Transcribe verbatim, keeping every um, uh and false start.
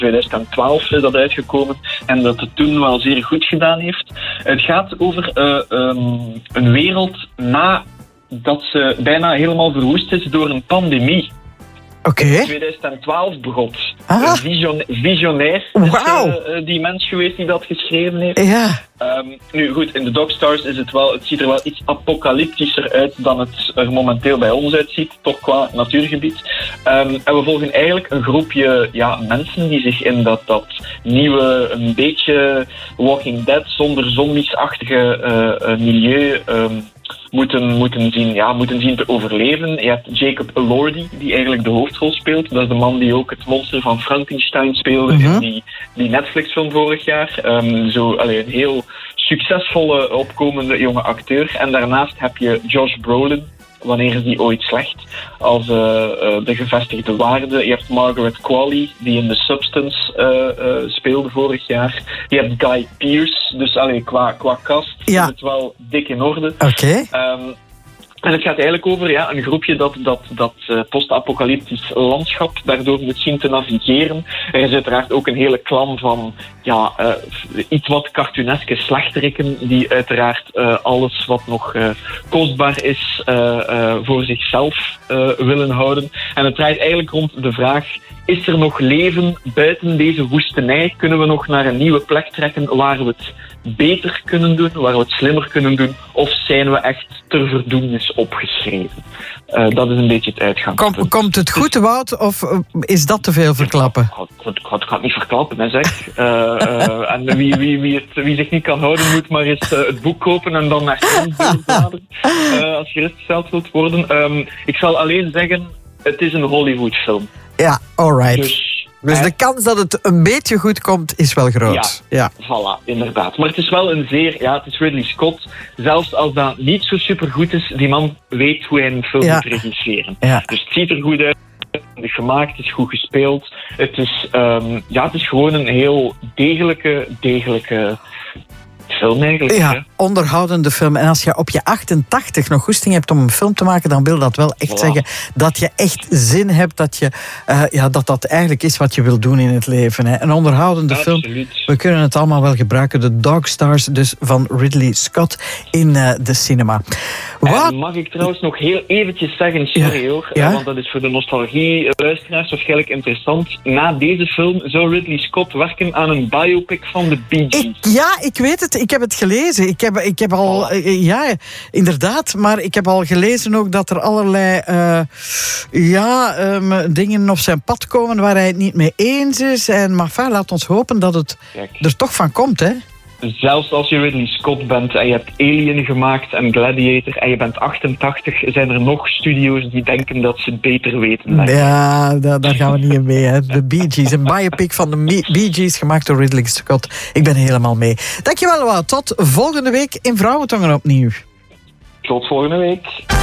twintig twaalf is dat uitgekomen en dat het toen wel zeer goed gedaan heeft. Het gaat over uh, um, een wereld nadat ze bijna helemaal verwoest is door een pandemie. Oké. In twintig twaalf begon. Ah. Een vision, visionair is Wauw. uh, die mens geweest die dat geschreven heeft. Ja. Um, nu goed, in de Dogstars is het wel, het ziet er wel iets apocalyptischer uit dan het er momenteel bij ons uitziet, toch qua natuurgebied. Um, en we volgen eigenlijk een groepje ja, mensen die zich in dat, dat nieuwe, een beetje Walking Dead zonder zombies-achtige uh, uh, milieu um, moeten, moeten, zien, ja, moeten zien te overleven. Je hebt Jacob Elordi, die eigenlijk de hoofdrol speelt. Dat is de man die ook het monster van Frankenstein speelde mm-hmm. in die, die Netflix-film vorig jaar. Um, zo, allee, een heel succesvolle, opkomende jonge acteur. En daarnaast heb je Josh Brolin, wanneer die ooit slecht, als uh, uh, de gevestigde waarde. Je hebt Margaret Qualley, die in The Substance uh, uh, speelde vorig jaar. Je hebt Guy Pearce, dus allee, qua, qua cast ja. is het wel dik in orde. Oké. Okay. Um, En het gaat eigenlijk over ja, een groepje dat dat, dat uh, post-apocalyptisch landschap daardoor moet zien te navigeren. Er is uiteraard ook een hele klan van ja, uh, iets wat cartooneske slechterikken die uiteraard uh, alles wat nog uh, kostbaar is uh, uh, voor zichzelf uh, willen houden. En het draait eigenlijk rond de vraag: is er nog leven buiten deze woestenij? Kunnen we nog naar een nieuwe plek trekken waar we het beter kunnen doen, waar we het slimmer kunnen doen? Of zijn we echt ter verdoemenis opgeschreven? Uh, dat is een beetje het uitgangspunt. Kom, komt het goed, Wout, of is dat te veel verklappen? Ik ga, ik ga, ik ga het niet verklappen, hè, zeg. Uh, uh, en wie, wie, wie, het, wie zich niet kan houden, moet maar eens uh, het boek kopen en dan naar Hans bladeren, uh, als gerustgesteld wilt worden. Um, ik zal alleen zeggen, het is een Hollywood-film. Ja, alright. Dus, Dus hè? de kans dat het een beetje goed komt, is wel groot. Ja, ja, voilà, inderdaad. Maar het is wel een zeer... Ja, het is Ridley Scott. Zelfs als dat niet zo supergoed is, die man weet hoe hij een film ja. moet regisseren. Ja. Dus het ziet er goed uit. Het is gemaakt, het is goed gespeeld. Het is, um, ja, het is gewoon een heel degelijke, degelijke film eigenlijk. Ja, hè? onderhoudende film. En als je op je achtentachtig nog goesting hebt om een film te maken, dan wil dat wel echt voilà. zeggen dat je echt zin hebt, dat, je, uh, ja, dat dat eigenlijk is wat je wil doen in het leven. Hè. Een onderhoudende Absoluut. film. We kunnen het allemaal wel gebruiken. De Dogstars, dus van Ridley Scott in uh, de cinema. Wat? Mag ik trouwens nog heel eventjes zeggen, sorry ja. hoor, ja? want dat is voor de nostalgie-luisteraars waarschijnlijk interessant. Na deze film zou Ridley Scott werken aan een biopic van de Bee Gees. Ik, ja, ik weet het. Ik heb het gelezen. Ik heb, ik heb al... Oh. Uh, ja, inderdaad. Maar ik heb al gelezen ook dat er allerlei uh, ja, um, dingen op zijn pad komen waar hij het niet mee eens is. En, maar enfin, laat ons hopen dat het Kijk. er toch van komt, hè. Zelfs als je Ridley Scott bent en je hebt Alien gemaakt en Gladiator en je bent achtentachtig, zijn er nog studio's die denken dat ze het beter weten. Ja, daar, daar gaan we niet in mee. Hè. De Bee Gees, een biopic van de Bee Gees gemaakt door Ridley Scott. Ik ben helemaal mee. Dankjewel, Wout. Tot volgende week in Vrouwentongen opnieuw. Tot volgende week.